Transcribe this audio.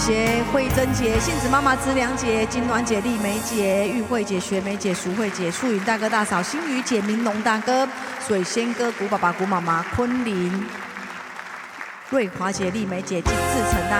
姐、慧珍姐、杏子妈妈、知良姐、金銮姐、丽梅姐、玉慧姐、学梅姐、淑慧姐、素云大哥大嫂、星宇姐、明龙大哥、水仙哥、古爸爸、古妈妈、昆凌、瑞华姐、丽梅姐、金志成大。